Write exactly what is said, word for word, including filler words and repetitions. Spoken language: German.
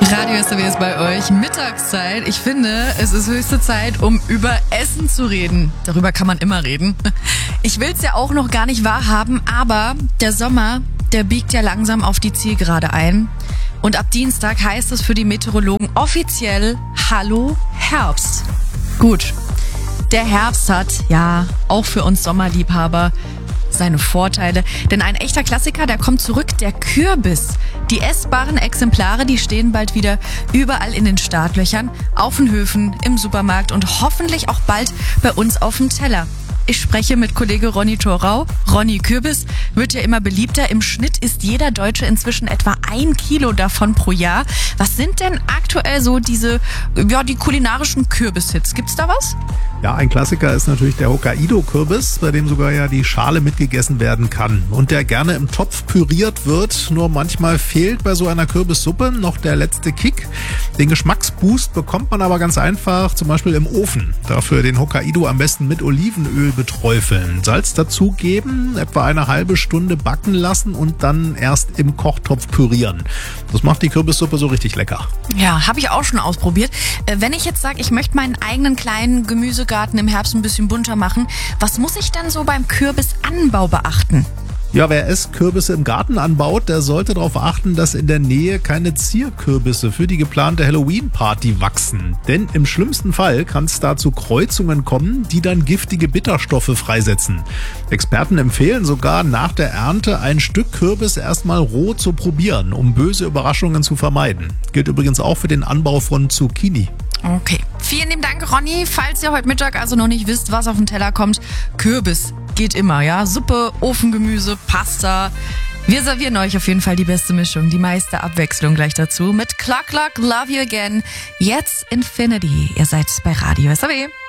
Radio S R W ist bei euch. Mittagszeit. Ich finde, es ist höchste Zeit, um über Essen zu reden. Darüber kann man immer reden. Ich will es ja auch noch gar nicht wahrhaben, aber der Sommer, der biegt ja langsam auf die Zielgerade ein. Und ab Dienstag heißt es für die Meteorologen offiziell Hallo Herbst. Gut, der Herbst hat, ja, auch für uns Sommerliebhaber seine Vorteile. Denn ein echter Klassiker, der kommt zurück, der Kürbis. Die essbaren Exemplare, die stehen bald wieder überall in den Startlöchern, auf den Höfen, im Supermarkt und hoffentlich auch bald bei uns auf dem Teller. Ich spreche mit Kollege Ronny Thorau. Ronny, Kürbis wird ja immer beliebter. Im Schnitt isst jeder Deutsche inzwischen etwa ein Kilo davon pro Jahr. Was sind denn aktuell so diese, ja, die kulinarischen Kürbishits? Gibt's da was? Ja, ein Klassiker ist natürlich der Hokkaido-Kürbis, bei dem sogar ja die Schale mitgegessen werden kann und der gerne im Topf püriert wird. Nur manchmal fehlt bei so einer Kürbissuppe noch der letzte Kick. Den Geschmacksboost bekommt man aber ganz einfach, zum Beispiel im Ofen. Dafür den Hokkaido am besten mit Olivenöl beträufeln, Salz dazugeben, etwa eine halbe Stunde backen lassen und dann erst im Kochtopf pürieren. Das macht die Kürbissuppe so richtig lecker. Ja, habe ich auch schon ausprobiert. Wenn ich jetzt sage, ich möchte meinen eigenen kleinen Gemüsegarten im Herbst ein bisschen bunter machen, was muss ich dann so beim Kürbisanbau beachten? Ja, wer Esskürbisse im Garten anbaut, der sollte darauf achten, dass in der Nähe keine Zierkürbisse für die geplante Halloween-Party wachsen. Denn im schlimmsten Fall kann es da zu Kreuzungen kommen, die dann giftige Bitterstoffe freisetzen. Experten empfehlen sogar, nach der Ernte ein Stück Kürbis erstmal roh zu probieren, um böse Überraschungen zu vermeiden. Gilt übrigens auch für den Anbau von Zucchini. Okay. Vielen lieben Dank, Ronny. Falls ihr heute Mittag also noch nicht wisst, was auf den Teller kommt, Kürbis geht immer, ja? Suppe, Ofengemüse, Pasta. Wir servieren euch auf jeden Fall die beste Mischung, die meiste Abwechslung gleich dazu mit Clock Clock, Love You Again. Jetzt Infinity. Ihr seid bei Radio S R W.